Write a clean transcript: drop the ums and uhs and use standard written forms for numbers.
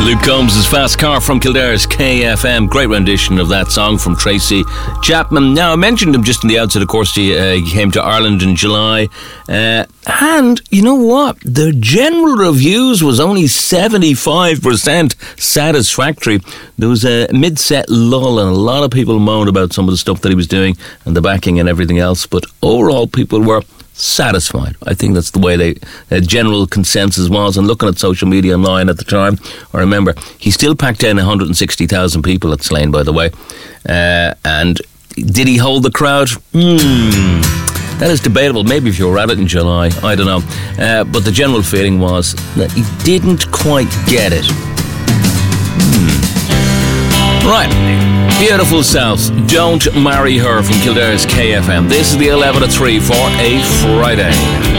Luke Combs' Fast Car from Kildare's KFM. Great rendition of that song from Tracy Chapman. Now, I mentioned him just in the outset, of course. He came to Ireland in July. And you know what? The general reviews was only 75% satisfactory. There was a mid-set lull, and a lot of people moaned about some of the stuff that he was doing and the backing and everything else. But overall, people were satisfied. I think that's the way the general consensus was. And looking at social media online at the time, I remember he still packed in 160,000 people at Slane, by the way. And did he hold the crowd? That is debatable. Maybe if you were at it in July, I don't know. But the general feeling was that he didn't quite get it. Right. Beautiful South. Don't Marry Her from Kildare's KFM. This is the 11 to 3 for a Friday.